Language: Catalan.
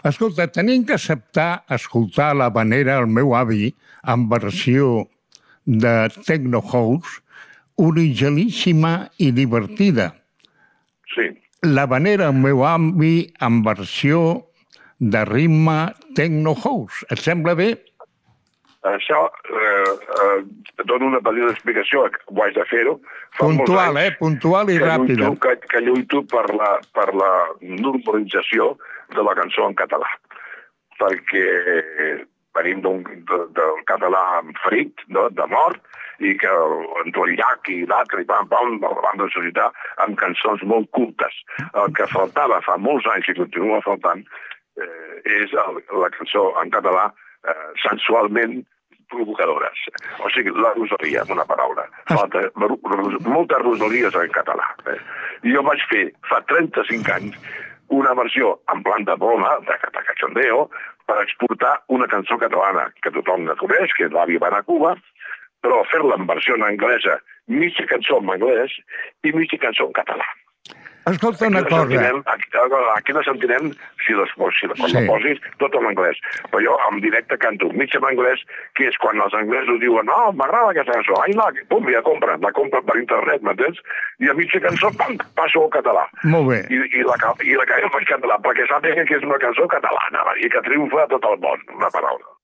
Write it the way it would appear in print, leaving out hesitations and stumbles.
Escolta, tenim que acceptar escoltar l'havanera al meu avi en versió de Techno House, originalíssima i divertida. Sí. L'havanera al meu avi en versió de ritme Techno House. Et sembla bé? Això, dono una petita explicació, ho haig de fer-ho. Puntual, puntual i ràpida. Que lluito per la normalització de la cançó en català. Perquè venim del català ferit, de mort, i que entre el llac i l'altre, i pam, la banda societat, amb cançons molt cultes. El que faltava fa molts anys i continua faltant és la cançó en català sensualment provocadores. O sigui, la rosalia, en una paraula. Falta moltes rosalies en català. Jo vaig fer, fa 35 anys, una versió en planta bona, de cachondeo, per exportar una cançó catalana que tothom la coneix, que és l'Avi van a Cuba, però fer-la en versió en anglesa, mitja cançó en anglès i mitja cançó en català. Escolta una cosa. Aquí la sentirem, quan la posis, tot en anglès. Però jo en directe canto mig en anglès, que és quan els anglesos diuen no, m'agrada aquesta cançó, pum, la compren per internet, m'entens? I a mitja cançó, pam, passo al català. Molt bé. I la que jo faig català, perquè sàpiga que és una cançó catalana i que triomfa a tot el món, una paraula.